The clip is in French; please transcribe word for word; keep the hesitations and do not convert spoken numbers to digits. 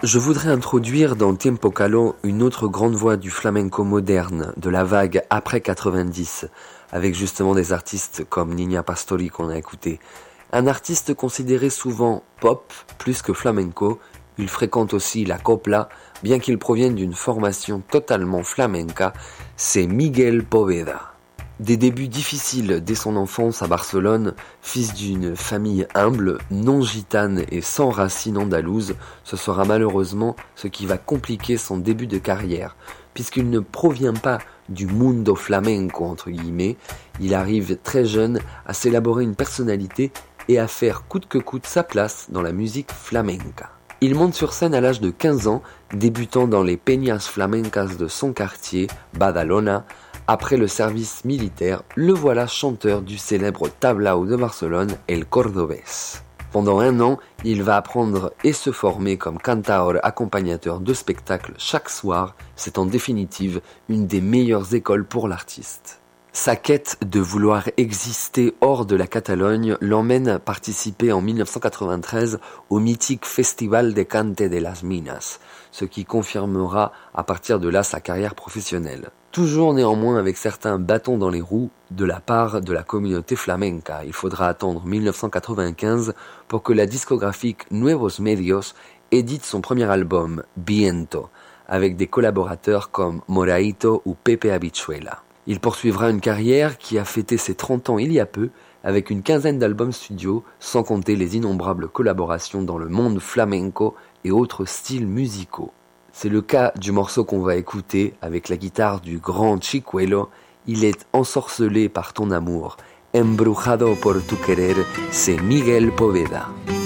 je voudrais introduire dans Tiempo Caló une autre grande voix du flamenco moderne, de la vague après quatre-vingt-dix, avec justement des artistes comme Niña Pastori qu'on a écouté. Un artiste considéré souvent pop plus que flamenco, il fréquente aussi la copla, bien qu'il provienne d'une formation totalement flamenca, c'est Miguel Poveda. Des débuts difficiles dès son enfance à Barcelone, fils d'une famille humble, non gitane et sans racines andalouses, ce sera malheureusement ce qui va compliquer son début de carrière, puisqu'il ne provient pas du mundo flamenco entre guillemets, il arrive très jeune à s'élaborer une personnalité et à faire coûte que coûte sa place dans la musique flamenca. Il monte sur scène à l'âge de quinze ans, débutant dans les peñas flamencas de son quartier, Badalona. Après le service militaire, le voilà chanteur du célèbre tablao de Barcelone, El Cordobés. Pendant un an, il va apprendre et se former comme cantaor accompagnateur de spectacles chaque soir. C'est en définitive une des meilleures écoles pour l'artiste. Sa quête de vouloir exister hors de la Catalogne l'emmène à participer en dix-neuf cent quatre-vingt-treize au mythique Festival de Cante de las Minas, ce qui confirmera à partir de là sa carrière professionnelle. Toujours néanmoins avec certains bâtons dans les roues de la part de la communauté flamenca. Il faudra attendre dix-neuf cent quatre-vingt-quinze pour que la discographique Nuevos Medios édite son premier album, Viento, avec des collaborateurs comme Moraito ou Pepe Habichuela. Il poursuivra une carrière qui a fêté ses trente ans il y a peu, avec une quinzaine d'albums studio, sans compter les innombrables collaborations dans le monde flamenco et autres styles musicaux. C'est le cas du morceau qu'on va écouter avec la guitare du grand Chicuelo. Il est ensorcelé par ton amour. Embrujado por tu querer, c'est Miguel Poveda.